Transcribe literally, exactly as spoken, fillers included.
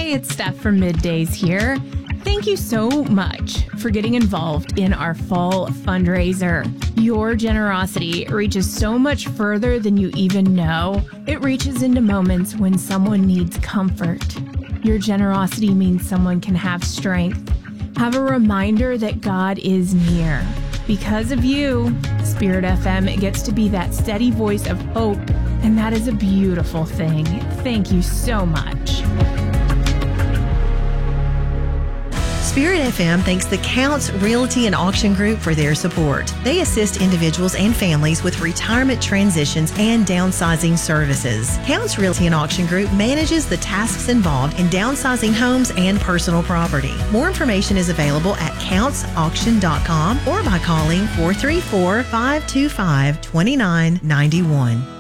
Hey, it's Steph from Middays here. Thank you so much for getting involved in our fall fundraiser. Your generosity reaches so much further than you even know. It reaches into moments when someone needs comfort. Your generosity means someone can have strength, have a reminder that God is near. Because of you, Spirit F M gets to be that steady voice of hope, and that is a beautiful thing. Thank you so much. Spirit F M thanks the Counts Realty and Auction Group for their support. They assist individuals and families with retirement transitions and downsizing services. Counts Realty and Auction Group manages the tasks involved in downsizing homes and personal property. More information is available at counts auction dot com or by calling four three four, five two five, two nine nine one.